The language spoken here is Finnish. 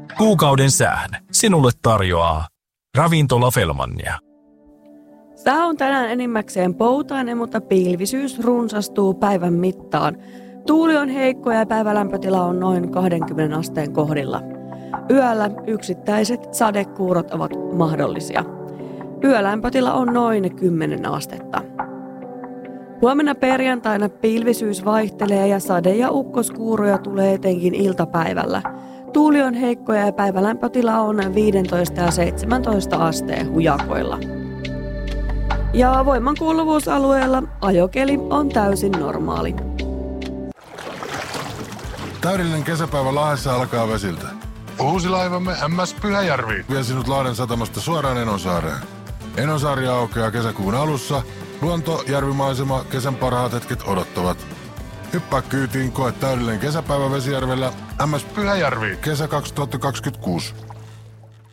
Kuukauden sään sinulle tarjoaa Ravintola Fellmania. Sää on tänään enimmäkseen poutainen, mutta pilvisyys runsastuu päivän mittaan. Tuuli on heikko ja päivälämpötila on noin 20 asteen kohdilla. Yöllä yksittäiset sadekuurot ovat mahdollisia. Yölämpötila on noin 10 astetta. Huomenna perjantaina pilvisyys vaihtelee ja sade- ja ukkoskuuroja tulee etenkin iltapäivällä. Tuuli on heikko ja päivälämpötila on 15 ja 17 asteen hujakoilla. Ja voimankuuluvuusalueella ajokeli on täysin normaali. Täydellinen kesäpäivä Lahdessa alkaa vesiltä. Uusi laivamme MS Pyhäjärvi vie sinut Lahden satamasta suoraan Enonsaareen. Enonsaari aukeaa kesäkuun alussa. Luonto, järvimaisema, kesän parhaat hetket odottavat. Hyppää kyytiin, koe täydellinen kesäpäivä Vesijärvellä. MS Pyhäjärvi. Kesä 2026.